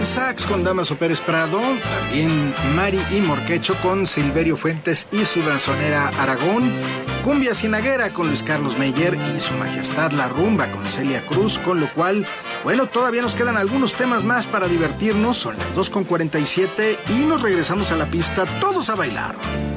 Sax con Damaso Pérez Prado, también Mari y Morquecho con Silverio Fuentes y su danzonera Aragón, Cumbia Cienaguera con Luis Carlos Meyer y su majestad La Rumba con Celia Cruz, con lo cual, bueno, todavía nos quedan algunos temas más para divertirnos, son las 2:47 y nos regresamos a la pista, todos a bailar.